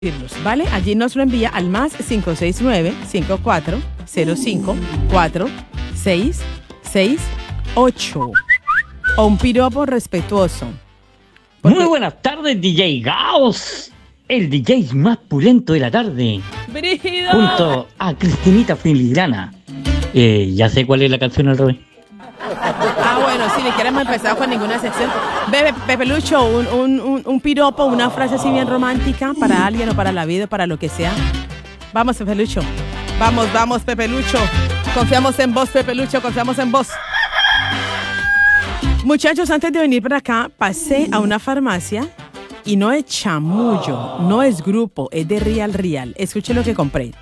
¿vale? Allí nos lo envía al más 569-5405-4668 o un piropo respetuoso. Muy buenas tardes, DJ Gaos, el DJ más pulento de la tarde. ¡Brígido! Junto a Cristinita Filigrana. Ya sé cuál es la canción al revés. Bueno, si ni queremos empezar con ninguna sección. Bebe, Pepe Lucho, un piropo, una frase así bien romántica para alguien o para la vida o para lo que sea. Vamos, Pepe Lucho. Vamos, Pepe Lucho. Confiamos en vos, Pepe Lucho, confiamos en vos. Muchachos, antes de venir para acá, pasé a una farmacia y no es chamullo, no es grupo, es de Real. Escuchen lo que compré.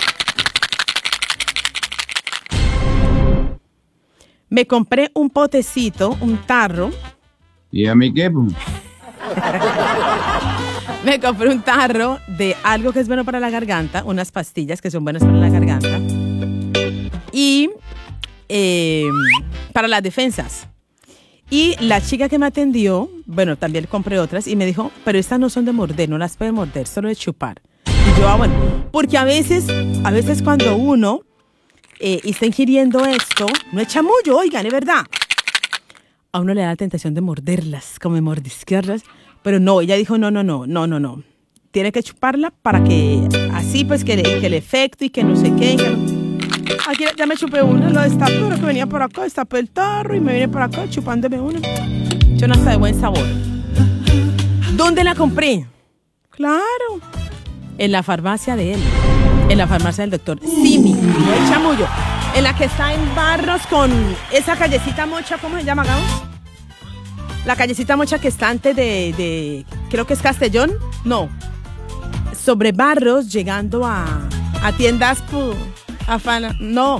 Me compré un potecito, un tarro. ¿Y a mí qué? Me compré un tarro de algo que es bueno para la garganta, unas pastillas que son buenas para la garganta. Y para las defensas. Y la chica que me atendió, bueno, también compré otras y me dijo, pero estas no son de morder, no las pueden morder, solo de chupar. Y yo, bueno, porque a veces cuando uno está ingiriendo esto, no es chamullo, oigan, es verdad. A uno le da la tentación de morderlas, como de mordisquearlas, pero no, ella dijo, no. Tiene que chuparla para que, así pues, que el efecto y que no sé qué. Aquí ya me chupé una, lo destapé, ahora que venía por acá, destapé el tarro y me vine por acá chupándome una. Yo no está de buen sabor. ¿Dónde la compré? Claro, en la farmacia de él. En la farmacia del doctor Simi, el chamullo. En la que está en Barros con esa callecita mocha, ¿cómo se llama, Gauss? La callecita mocha que está antes de creo que es Castellón. No. Sobre Barros, llegando a tiendas no.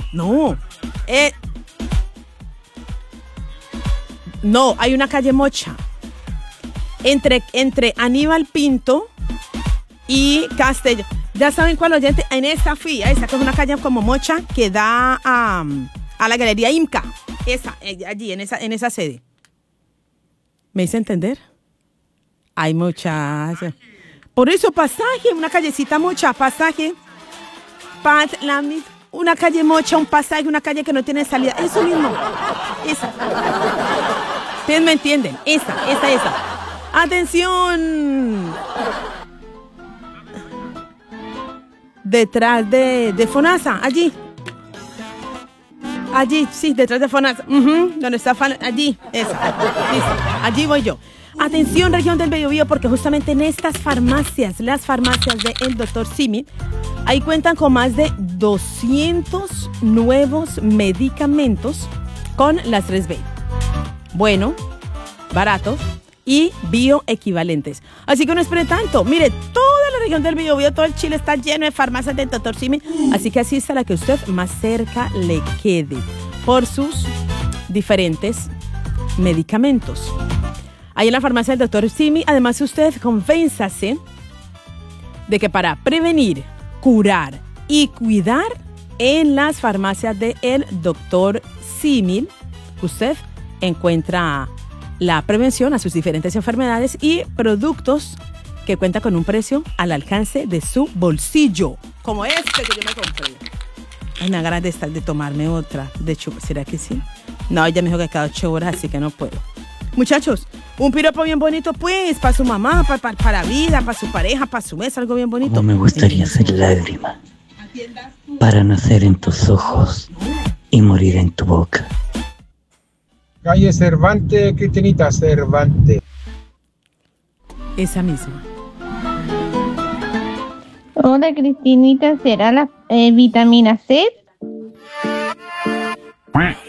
No, hay una calle mocha. Entre Aníbal Pinto y Castellón. Ya saben cuál oyente, en esa fui, esa que es una calle como mocha que da a la galería IMCA. Esa, allí, en esa sede. ¿Me hice entender? Hay muchas. Por eso, pasaje, una callecita mocha, pasaje. Una calle mocha, un pasaje, una calle que no tiene salida. Eso mismo. Esa. Ustedes me entienden. Esa. ¡Atención! Detrás de Fonasa, allí, sí, detrás de Fonasa, donde está allí, allí voy yo. Atención, región del Biobío, porque justamente en estas farmacias, las farmacias del Dr. Simi, ahí cuentan con más de 200 nuevos medicamentos con las 3B. Bueno, baratos y bioequivalentes. Así que no espere tanto. Mire, toda la región del Biobío, todo el Chile está lleno de farmacias del Dr. Simi. Así que asista a la que usted más cerca le quede por sus diferentes medicamentos. Ahí en la farmacia del Dr. Simi, además usted convénzase de que para prevenir, curar y cuidar en las farmacias del Dr. Simi, usted encuentra la prevención a sus diferentes enfermedades y productos que cuentan con un precio al alcance de su bolsillo. Como este que yo me compré. Hay una ganas de tomarme otra de chupa. ¿Será que sí? No, ella me dijo que cada 8 horas, así que no puedo. Muchachos, un piropo bien bonito, pues, para su mamá, para la vida, para su pareja, para su mes, algo bien bonito. Como me gustaría ser lágrima para nacer en tus ojos y morir en tu boca. Calle Cervantes, Cristinita Cervantes. Esa misma. Hola, Cristinita, ¿será la vitamina C?